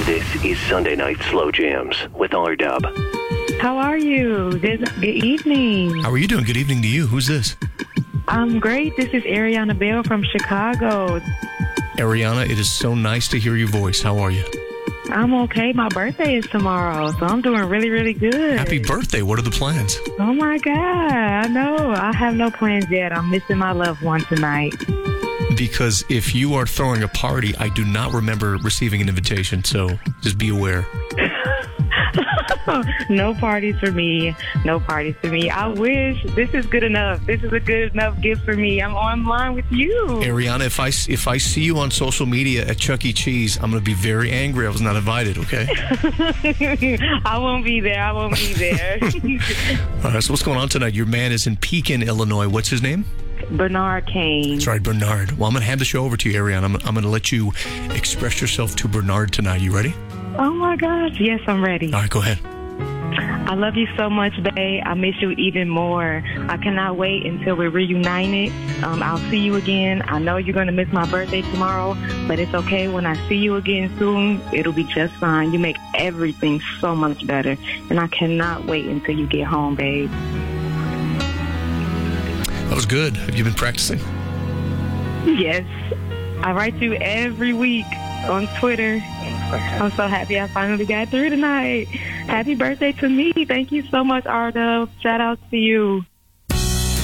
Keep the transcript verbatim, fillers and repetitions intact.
This is Sunday Night Slow Jams with R-Dub. How are you? Good, good evening. How are you doing? Good evening to you. Who's this? I'm great. This is Ariana Bell from Chicago. Ariana, it is so nice to hear your voice. How are you? I'm okay. My birthday is tomorrow, so I'm doing really, really good. Happy birthday. What are the plans? Oh, my God. I know. I have no plans yet. I'm missing my loved one tonight. Because if you are throwing a party, I do not remember receiving an invitation, so just be aware. No parties for me. No parties for me. I wish. This is good enough. This is a good enough gift for me. I'm online with you. Ariana, if I, if I see you on social media at Chuck E. Cheese, I'm going to be very angry I was not invited, okay? I won't be there. I won't be there. All right, so what's going on tonight? Your man is in Pekin, Illinois. What's his name? Bernard Kane. That's right, Bernard. Well, I'm going to hand the show over to you, Ariana. I'm, I'm going to let you express yourself to Bernard tonight. You ready? Oh, my gosh. Yes, I'm ready. All right, go ahead. I love you so much, babe. I miss you even more. I cannot wait until we're reunited. Um, I'll see you again. I know you're going to miss my birthday tomorrow, but it's okay. When I see you again soon, it'll be just fine. You make everything so much better, and I cannot wait until you get home, babe. That was good. Have you been practicing? Yes. I write you every week on Twitter. I'm so happy I finally got through tonight. Happy birthday to me. Thank you so much, Ardo. Shout out to you.